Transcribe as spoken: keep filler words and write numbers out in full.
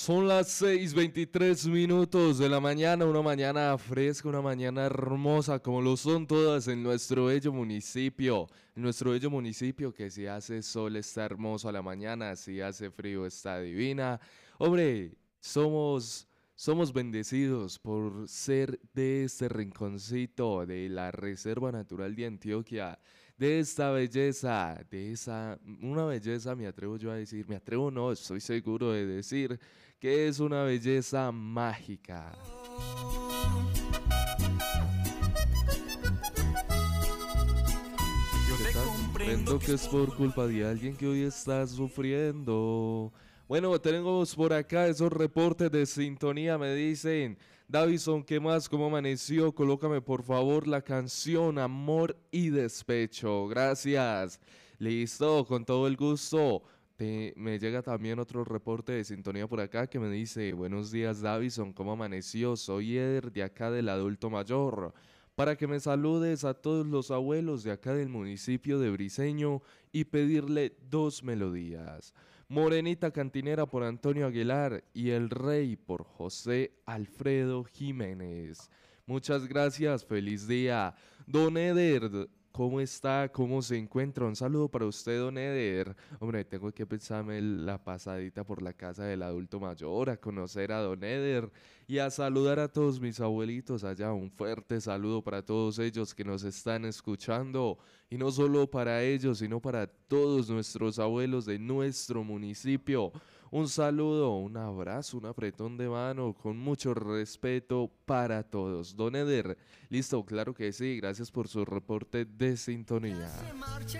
Son las seis veintitrés minutos de la mañana, una mañana fresca, una mañana hermosa, como lo son todas en nuestro bello municipio. En nuestro bello municipio que si hace sol está hermoso a la mañana, si hace frío está divina. Hombre, somos, somos bendecidos por ser de este rinconcito de la Reserva Natural de Antioquia, de esta belleza, de esa, una belleza me atrevo yo a decir, me atrevo no, estoy seguro de decir que es una belleza mágica. Yo ¿Qué te tal? comprendo Comprendo que que es es por por culpa de alguien que hoy está sufriendo. Bueno, tenemos por acá esos reportes de sintonía, me dicen, Davison, ¿qué más? ¿Cómo amaneció? Colócame por favor la canción Amor y Despecho. Gracias. Listo, con todo el gusto. Te- me llega también otro reporte de sintonía por acá que me dice, buenos días Davison, ¿cómo amaneció? Soy Eder de acá del adulto mayor. Para que me saludes a todos los abuelos de acá del municipio de Briceño y pedirle dos melodías. Morenita Cantinera por Antonio Aguilar y El Rey por José Alfredo Jiménez. Muchas gracias, feliz día. Don Eder, ¿cómo está? ¿Cómo se encuentra? Un saludo para usted, don Eder. Hombre, tengo que pensarme la pasadita por la casa del adulto mayor, a conocer a don Eder y a saludar a todos mis abuelitos allá. Un fuerte saludo para todos ellos que nos están escuchando. Y no solo para ellos, sino para todos nuestros abuelos de nuestro municipio. Un saludo, un abrazo, un apretón de mano con mucho respeto para todos. Don Eder, listo, claro que sí. Gracias por su reporte de sintonía.